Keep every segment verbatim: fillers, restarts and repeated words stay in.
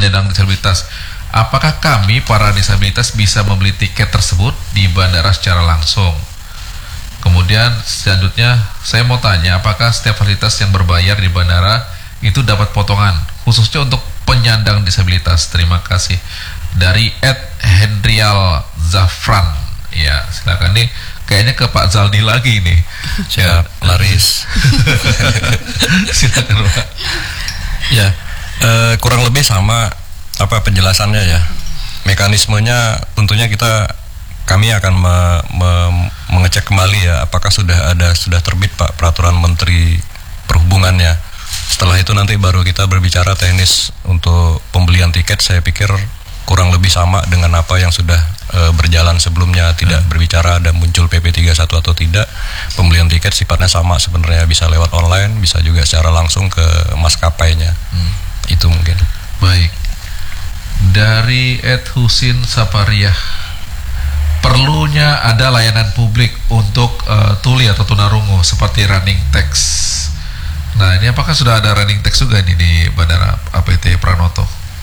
penyandang disabilitas. Apakah kami para disabilitas bisa membeli tiket tersebut di bandara secara langsung? Kemudian selanjutnya saya mau tanya, apakah setiap fasilitas yang berbayar di bandara itu dapat potongan khususnya untuk penyandang disabilitas? Terima kasih. Dari Ed Hendrial Zafran. Ya, silakan nih. Kayaknya ke Pak Zaldi lagi nih. Siap, Laris. Silakan Pak. Ya, eh, kurang lebih sama apa penjelasannya ya. Mekanismenya tentunya kita kami akan me, me, mengecek kembali ya apakah sudah ada sudah terbit Pak peraturan Menteri Perhubungannya. Setelah itu nanti baru kita berbicara teknis untuk pembelian tiket. Saya pikir kurang lebih sama dengan apa yang sudah e, berjalan sebelumnya, tidak hmm. berbicara ada muncul P P tiga puluh satu atau tidak. Pembelian tiket sifatnya sama sebenarnya, bisa lewat online, bisa juga secara langsung ke maskapainya. Hmm. Itu mungkin. Baik. Dari Ed Husin Sapariah, perlunya ada layanan publik untuk uh, tuli atau tunarungu seperti running text. Nah, ini apakah sudah ada running text juga nih di Bandara A P T Pranoto?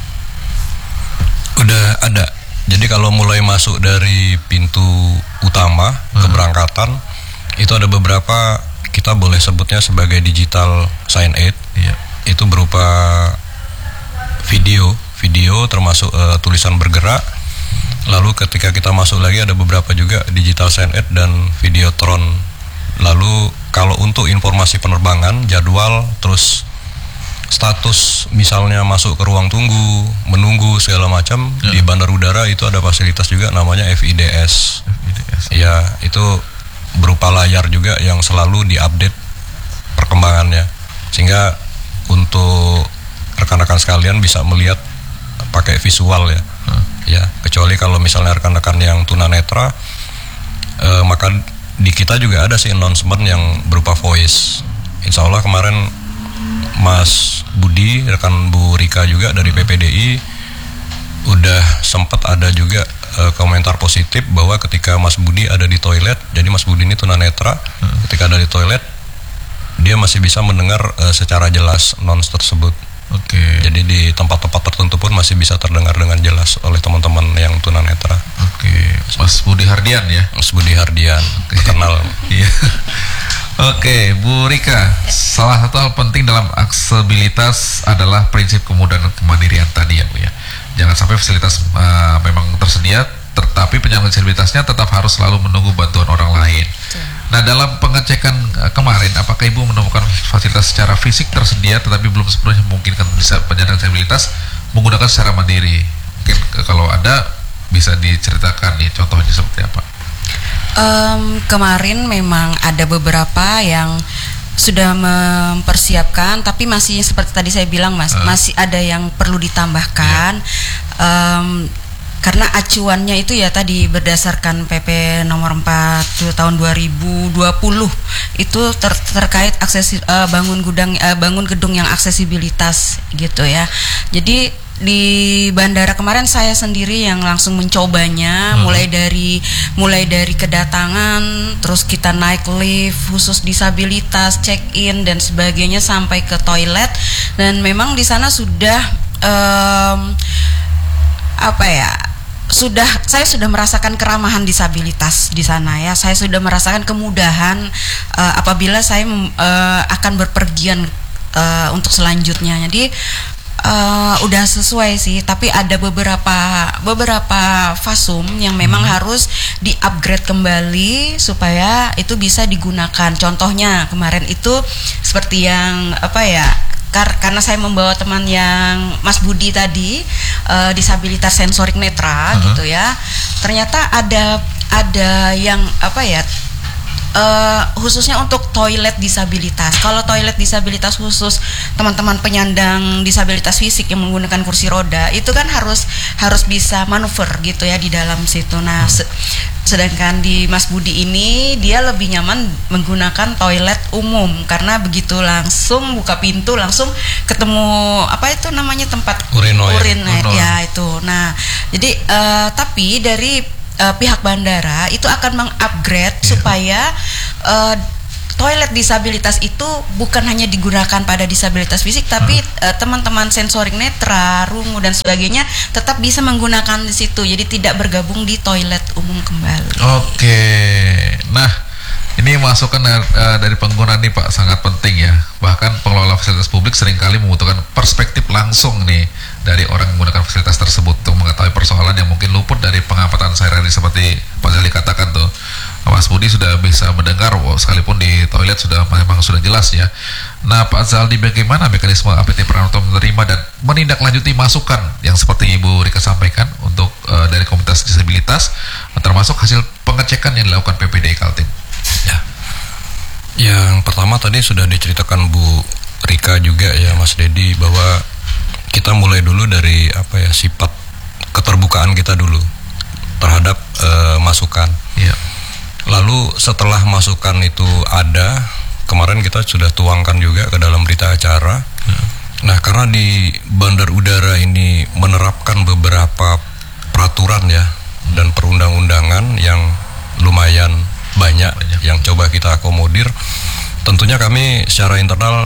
Udah ada. Jadi kalau mulai masuk dari pintu utama hmm. keberangkatan, itu ada beberapa kita boleh sebutnya sebagai digital sign aid. Iya. Itu berupa video, video termasuk uh, tulisan bergerak. Lalu ketika kita masuk lagi ada beberapa juga digital sign aid dan videotron. Lalu kalau untuk informasi penerbangan, jadwal, terus status misalnya masuk ke ruang tunggu, menunggu segala macam ya. Di bandar udara itu ada fasilitas juga namanya F I D S. F I D S. Ya, itu berupa layar juga yang selalu diupdate perkembangannya. Sehingga untuk rekan-rekan sekalian bisa melihat pakai visual ya. Hmm. Ya, kecuali kalau misalnya rekan-rekan yang tunanetra, eh, maka di kita juga ada sih announcement yang berupa voice. Insya Allah kemarin Mas Budi, rekan Bu Rika juga dari P P D I udah sempat ada juga uh, komentar positif bahwa ketika Mas Budi ada di toilet, jadi Mas Budi ini tunanetra, hmm. ketika ada di toilet dia masih bisa mendengar uh, secara jelas announce tersebut. Oke. Okay. Jadi di tempat-tempat tertentu pun masih bisa terdengar dengan jelas oleh teman-teman yang tunanetra. Oke, okay. Mas Budi Hardian ya? Mas Budi Hardian, okay. Terkenal. Iya. Oke, okay, Bu Rika, salah satu hal penting dalam aksesibilitas adalah prinsip kemudahan dan kemandirian tadi ya Bu ya. Jangan sampai fasilitas uh, memang tersedia, tetapi penyandang disabilitasnya tetap harus selalu menunggu bantuan orang lain. Betul. Nah, dalam pengecekan uh, kemarin, apakah Ibu menemukan fasilitas secara fisik tersedia, tetapi belum sepenuhnya memungkinkan bisa penyandang disabilitas menggunakan secara mandiri? Mungkin uh, kalau ada bisa diceritakan nih contohnya seperti apa? Um, kemarin memang ada beberapa yang sudah mempersiapkan, tapi masih seperti tadi saya bilang Mas, uh. masih ada yang perlu ditambahkan. Yeah. Um, karena acuannya itu ya tadi berdasarkan P P nomor empat tahun dua ribu dua puluh itu ter, terkait akses uh, bangun gudang uh, bangun gedung yang aksesibilitas gitu ya. Jadi di bandara kemarin saya sendiri yang langsung mencobanya, hmm. mulai dari mulai dari kedatangan, terus kita naik lift khusus disabilitas, check in dan sebagainya sampai ke toilet, dan memang di sana sudah um, apa ya? Sudah saya sudah merasakan keramahan disabilitas di sana ya. Saya sudah merasakan kemudahan uh, apabila saya uh, akan berpergian uh, untuk selanjutnya. Jadi Uh, udah sesuai sih, tapi ada beberapa beberapa fasum yang memang hmm. harus di-upgrade kembali supaya itu bisa digunakan. Contohnya kemarin itu seperti yang apa ya? Kar- karena saya membawa teman yang Mas Budi tadi uh, disabilitas sensorik netra uh-huh. gitu ya. Ternyata ada ada yang apa ya? Uh, khususnya untuk toilet disabilitas. Kalau toilet disabilitas khusus teman-teman penyandang disabilitas fisik yang menggunakan kursi roda itu kan harus harus bisa manuver gitu ya di dalam situ. Nah, se- sedangkan di Mas Budi ini dia lebih nyaman menggunakan toilet umum karena begitu langsung buka pintu langsung ketemu apa itu namanya tempat urino urin ya, ya, ya itu. Nah, jadi uh, tapi dari Uh, pihak bandara itu akan mengupgrade yeah. supaya uh, toilet disabilitas itu bukan hanya digunakan pada disabilitas fisik, tapi hmm. uh, teman-teman sensorik netra, rungu dan sebagainya tetap bisa menggunakan di situ. Jadi tidak bergabung di toilet umum kembali. Oke, nah ini masukan dari, uh, dari pengguna nih Pak, sangat penting ya. Bahkan pengelola fasilitas publik seringkali membutuhkan perspektif langsung nih dari orang yang menggunakan fasilitas tersebut untuk mengetahui persoalan yang mungkin luput dari pengamatan sehari-hari seperti Pak Zaldi katakan tuh. Mas Budi sudah bisa mendengar, wow, sekalipun di toilet sudah memang sudah jelas ya. Nah Pak Zaldi, bagaimana mekanisme A P T Pranoto menerima dan menindaklanjuti masukan yang seperti Ibu Rika sampaikan untuk uh, dari komunitas disabilitas, termasuk hasil pengecekan yang dilakukan P P D I Kaltim? Ya, yang pertama tadi sudah diceritakan Bu Rika juga ya Mas Dedi, bahwa kita mulai dulu dari apa ya, sifat keterbukaan kita dulu terhadap uh, masukan. Ya. Lalu setelah masukan itu ada, kemarin kita sudah tuangkan juga ke dalam berita acara. Hmm. Nah, karena di bandar udara ini menerapkan beberapa peraturan ya, hmm. dan perundang-undangan yang lumayan banyak, banyak yang coba kita akomodir, tentunya kami secara internal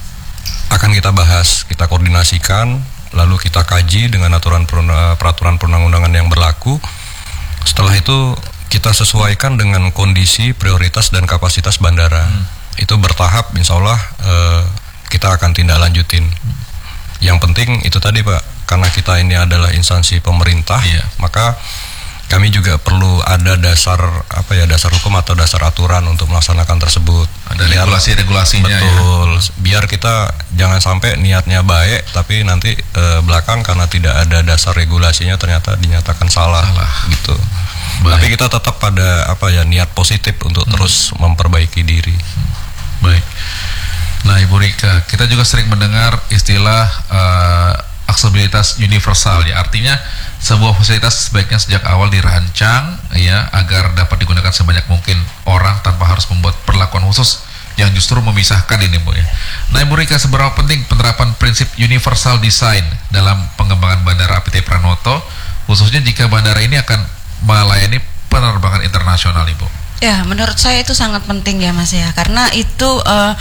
akan kita bahas, kita koordinasikan, lalu kita kaji dengan aturan peraturan perundang-undangan yang berlaku. Setelah itu kita sesuaikan dengan kondisi, prioritas, dan kapasitas bandara. Hmm. Itu bertahap, insya Allah uh, kita akan tindak lanjutin. Hmm. Yang penting itu tadi Pak, karena kita ini adalah instansi pemerintah, yeah. maka kami juga perlu ada dasar apa ya, dasar hukum atau dasar aturan untuk melaksanakan tersebut. Ada regulasi-regulasinya. Betul. Ya. Biar kita jangan sampai niatnya baik, tapi nanti uh, belakang karena tidak ada dasar regulasinya ternyata dinyatakan salah, salah. gitu. Baik. Tapi kita tetap pada apa ya, niat positif untuk hmm. terus memperbaiki diri. Hmm. Baik. Nah Ibu Rika, kita juga sering mendengar istilah uh, aksesibilitas universal ya, artinya sebuah fasilitas sebaiknya sejak awal dirancang ya agar dapat digunakan sebanyak mungkin orang tanpa harus membuat perlakuan khusus yang justru memisahkan ini Bu ya. Nah Ibu Rika, seberapa penting penerapan prinsip universal design dalam pengembangan bandara A P T Pranoto, khususnya jika bandara ini akan melayani penerbangan internasional Ibu? Ya, menurut saya itu sangat penting ya Mas ya, karena itu uh,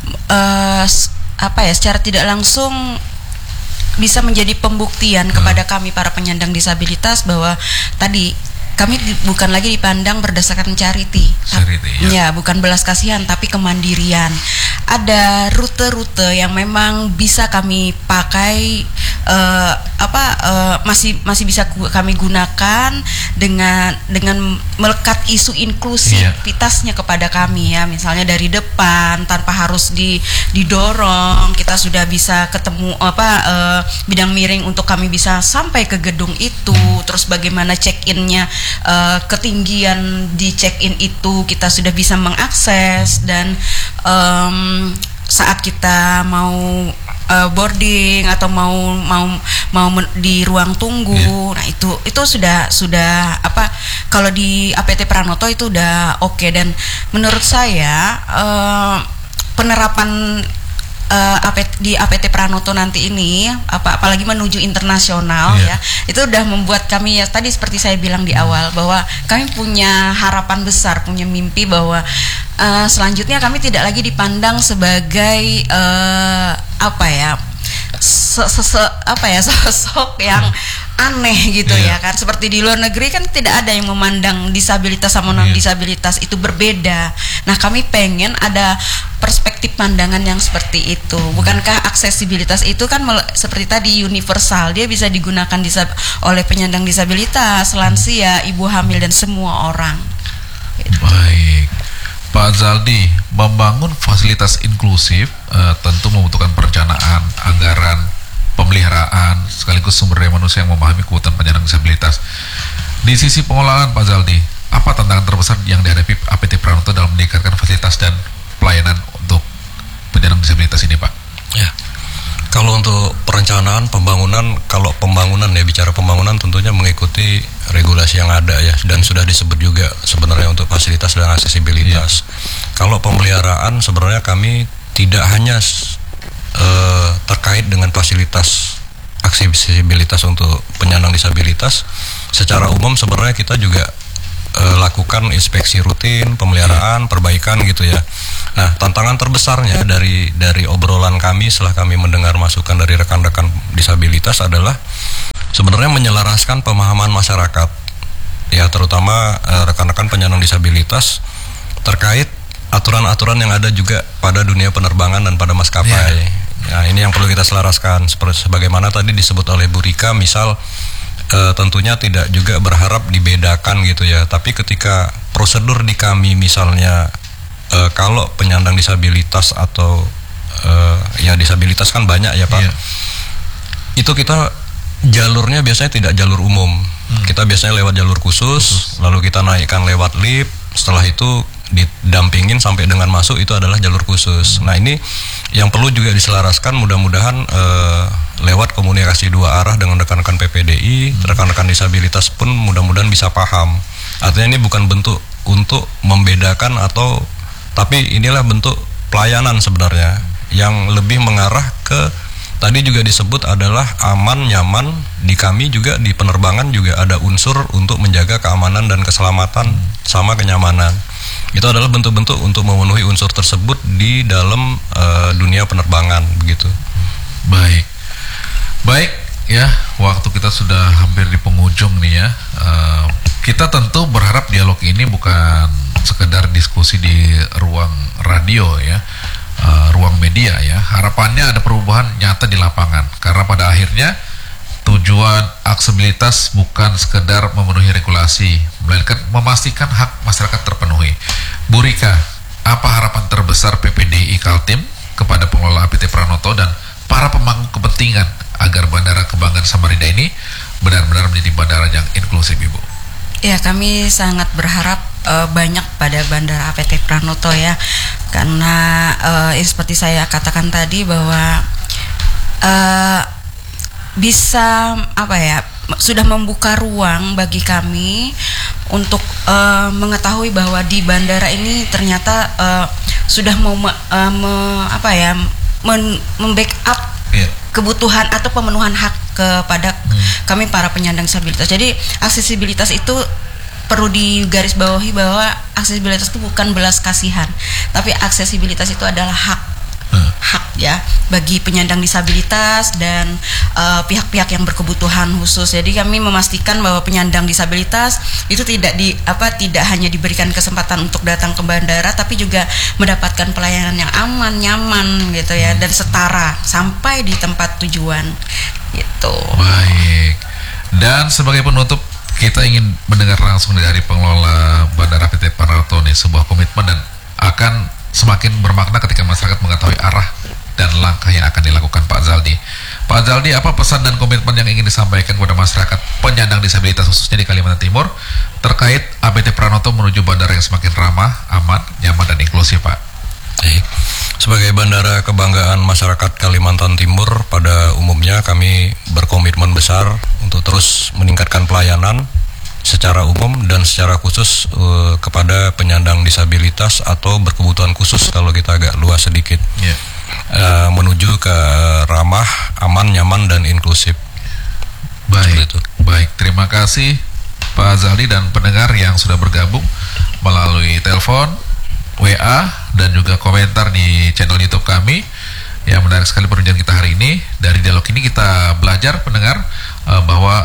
uh, apa ya, secara tidak langsung bisa menjadi pembuktian hmm. kepada kami para penyandang disabilitas bahwa tadi kami di, bukan lagi dipandang berdasarkan charity, charity ya. ya bukan belas kasihan tapi kemandirian. Ada rute-rute yang memang bisa kami pakai, uh, apa uh, masih masih bisa kami gunakan dengan dengan melekat isu inklusivitasnya yeah. kepada kami ya, misalnya dari depan tanpa harus di, didorong, kita sudah bisa ketemu apa uh, bidang miring untuk kami bisa sampai ke gedung itu. Terus bagaimana check-innya, uh, ketinggian di check-in itu kita sudah bisa mengakses, dan um, saat kita mau uh, boarding atau mau mau mau men, di ruang tunggu, yeah. nah itu itu sudah sudah apa, kalau di A P T Pranoto itu udah oke okay. Dan menurut saya uh, penerapan uh, A P T, di A P T Pranoto nanti ini apa apalagi menuju internasional yeah. ya, itu udah membuat kami ya tadi seperti saya bilang di awal bahwa kami punya harapan besar, punya mimpi bahwa uh, selanjutnya kami tidak lagi dipandang sebagai uh, apa ya se, se, se, apa ya sosok yang aneh gitu yeah. ya kan, seperti di luar negeri kan tidak ada yang memandang disabilitas sama non disabilitas yeah. itu berbeda. Nah kami pengen ada perspektif pandangan yang seperti itu. Bukankah aksesibilitas itu kan seperti tadi universal, dia bisa digunakan disab- oleh penyandang disabilitas, lansia, ibu hamil dan semua orang gitu. Baik Pak Zaldi, membangun fasilitas inklusif uh, tentu membutuhkan perencanaan, anggaran, pemeliharaan, sekaligus sumber daya manusia yang memahami kebutuhan penyandang disabilitas. Di sisi pengelolaan Pak Zaldi, apa tantangan terbesar yang dihadapi A P T Pranoto dalam meningkatkan fasilitas dan pelayanan untuk penyandang disabilitas ini Pak? Ya, kalau untuk perencanaan pembangunan, kalau pembangunan ya bicara pembangunan tentunya mengikuti regulasi yang ada ya, dan sudah disebut juga sebenarnya untuk fasilitas dan aksesibilitas. Ya. Kalau pemeliharaan sebenarnya kami tidak hanya uh, terkait dengan fasilitas aksesibilitas untuk penyandang disabilitas, secara umum sebenarnya kita juga uh, lakukan inspeksi rutin, pemeliharaan, perbaikan gitu ya. Nah, tantangan terbesarnya dari dari obrolan kami setelah kami mendengar masukan dari rekan-rekan disabilitas adalah sebenarnya menyelaraskan pemahaman masyarakat, ya terutama uh, rekan-rekan penyandang disabilitas terkait aturan-aturan yang ada juga pada dunia penerbangan dan pada maskapai. Yeah. Nah, ini yang perlu kita selaraskan. Seperti sebagaimana tadi disebut oleh Bu Rika, misal e, tentunya tidak juga berharap dibedakan gitu ya. Tapi ketika prosedur di kami misalnya e, kalau penyandang disabilitas atau e, ya disabilitas kan banyak ya Pak. Yeah. Itu kita jalurnya biasanya tidak jalur umum. Hmm. Kita biasanya lewat jalur khusus, khusus, lalu kita naikkan lewat lift. Setelah itu didampingin sampai dengan masuk itu adalah jalur khusus. Nah ini yang perlu juga diselaraskan, mudah-mudahan uh, lewat komunikasi dua arah dengan rekan-rekan P P D I, hmm. rekan-rekan disabilitas pun mudah-mudahan bisa paham. Artinya ini bukan bentuk untuk membedakan atau, tapi inilah bentuk pelayanan sebenarnya yang lebih mengarah ke tadi juga disebut adalah aman, nyaman. Di kami juga di penerbangan juga ada unsur untuk menjaga keamanan dan keselamatan hmm. sama kenyamanan. Itu adalah bentuk-bentuk untuk memenuhi unsur tersebut di dalam uh, dunia penerbangan begitu. Baik, baik ya. Waktu kita sudah hampir di penghujung nih ya. Uh, kita tentu berharap dialog ini bukan sekedar diskusi di ruang radio ya, uh, ruang media ya. Harapannya ada perubahan nyata di lapangan. Karena pada akhirnya tujuan aksesibilitas bukan sekedar memenuhi regulasi, melainkan memastikan hak masyarakat terpenuhi. Bu Rika, apa harapan terbesar P P D I Kaltim kepada pengelola A P T Pranoto dan para pemangku kepentingan agar Bandara Kebanggaan Samarinda ini benar-benar menjadi bandara yang inklusif, Ibu? Ya, kami sangat berharap uh, banyak pada Bandara A P T Pranoto ya, karena uh, seperti saya katakan tadi bahwa uh, bisa apa ya, sudah membuka ruang bagi kami untuk uh, mengetahui bahwa di bandara ini ternyata uh, sudah mau me, uh, me, apa ya men, membackup yeah. kebutuhan atau pemenuhan hak kepada hmm. kami para penyandang disabilitas. Jadi aksesibilitas itu perlu digarisbawahi bahwa aksesibilitas itu bukan belas kasihan, tapi aksesibilitas itu adalah hak. hak ya bagi penyandang disabilitas dan uh, pihak-pihak yang berkebutuhan khusus. Jadi kami memastikan bahwa penyandang disabilitas itu tidak di apa tidak hanya diberikan kesempatan untuk datang ke bandara, tapi juga mendapatkan pelayanan yang aman, nyaman gitu ya, dan setara sampai di tempat tujuan gitu. Baik. Dan sebagai penutup, kita ingin mendengar langsung dari pengelola Bandara A P T Pranoto nih, sebuah komitmen dan akan semakin bermakna ketika masyarakat mengetahui arah dan langkah yang akan dilakukan Pak Zaldi. Pak Zaldi, apa pesan dan komitmen yang ingin disampaikan kepada masyarakat penyandang disabilitas khususnya di Kalimantan Timur terkait A P T Pranoto menuju bandara yang semakin ramah, aman, nyaman, dan inklusif, Pak? Baik. Sebagai bandara kebanggaan masyarakat Kalimantan Timur, pada umumnya kami berkomitmen besar untuk terus meningkatkan pelayanan secara umum dan secara khusus uh, kepada penyandang disabilitas atau berkebutuhan khusus kalau kita agak luas sedikit, yeah. uh, menuju ke ramah, aman, nyaman, dan inklusif. Baik, itu. Baik, terima kasih Pak Zaldi dan pendengar yang sudah bergabung melalui telepon, W A, dan juga komentar di channel YouTube kami. Ya, menarik sekali perbincangan kita hari ini. Dari dialog ini kita belajar, pendengar, uh, bahwa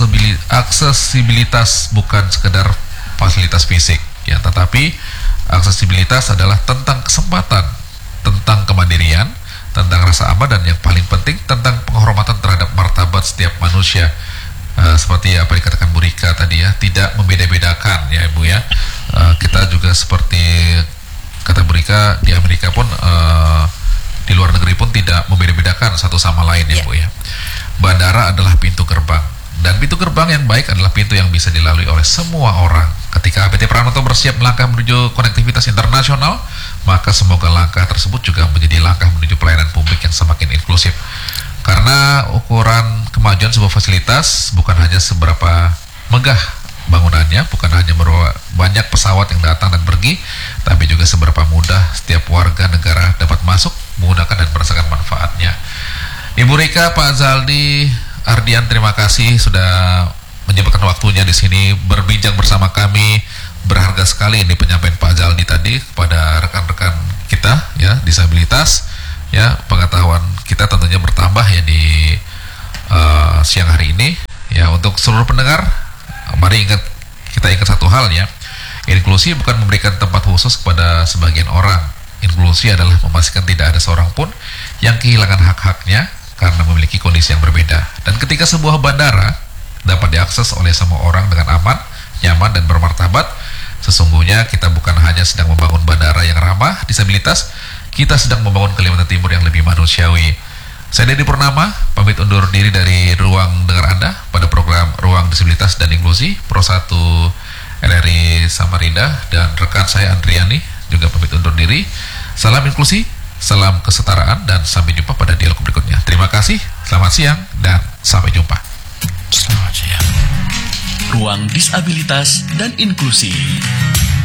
aksesibilitas bukan sekedar fasilitas fisik ya, tetapi aksesibilitas adalah tentang kesempatan, tentang kemandirian, tentang rasa aman, dan yang paling penting tentang penghormatan terhadap martabat setiap manusia. Uh, seperti apa dikatakan Bu Rika tadi ya, tidak membeda-bedakan ya Ibu ya. Uh, kita juga seperti kata Bu Rika, di Amerika pun uh, di luar negeri pun tidak membeda-bedakan satu sama lain ya, yeah. Bu ya. Bandara adalah pintu gerbang, dan pintu gerbang yang baik adalah pintu yang bisa dilalui oleh semua orang. Ketika A P T Pranoto bersiap melangkah menuju konektivitas internasional, maka semoga langkah tersebut juga menjadi langkah menuju pelayanan publik yang semakin inklusif. Karena ukuran kemajuan sebuah fasilitas bukan hanya seberapa megah bangunannya, bukan hanya berapa banyak pesawat yang datang dan pergi, tapi juga seberapa mudah setiap warga negara dapat masuk, menggunakan, dan merasakan manfaatnya. Ibu Rika, Pak Zaldi, Ardian, terima kasih sudah menyempatkan waktunya di sini berbincang bersama kami. Berharga sekali ini penyampaian Pak Jaldi tadi kepada rekan-rekan kita ya disabilitas ya, pengetahuan kita tentunya bertambah ya di uh, siang hari ini ya. Untuk seluruh pendengar, mari ingat kita ingat satu hal ya, inklusi bukan memberikan tempat khusus kepada sebagian orang. Inklusi adalah memastikan tidak ada seorang pun yang kehilangan hak-haknya karena memiliki kondisi yang berbeda. Dan ketika sebuah bandara dapat diakses oleh semua orang dengan aman, nyaman, dan bermartabat, sesungguhnya kita bukan hanya sedang membangun bandara yang ramah disabilitas, kita sedang membangun Kalimantan Timur yang lebih manusiawi. Saya Dedi Purnama, pamit undur diri dari ruang dengar Anda pada program Ruang Disabilitas dan Inklusi Pro satu L R I Samarinda, dan rekan saya Andriani juga pamit undur diri. Salam inklusi, salam kesetaraan, dan sampai jumpa pada dialog berikutnya. Terima kasih, selamat siang, dan sampai jumpa. Selamat siang. Ruang Disabilitas dan Inklusi.